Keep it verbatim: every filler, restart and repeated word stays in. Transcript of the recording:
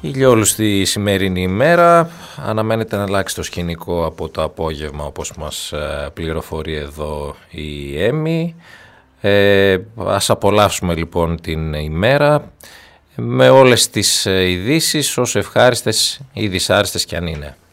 Ηλιόλουστη σημερινή ημέρα, αναμένεται να αλλάξει το σκηνικό από το απόγευμα όπως μας πληροφορεί εδώ η Έμι. Ε, ας απολαύσουμε λοιπόν την ημέρα με όλες τις ειδήσεις, όσο ευχάριστες ή δυσάρεστες κι αν είναι.